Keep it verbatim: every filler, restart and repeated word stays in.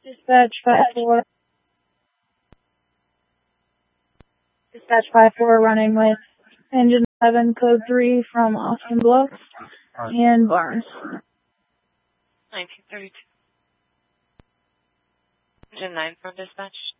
Dispatch five four. Dispatch five four running with engine seven, code three from Austin Bluffs and Barnes. nineteen thirty-two. Engine nine from dispatch.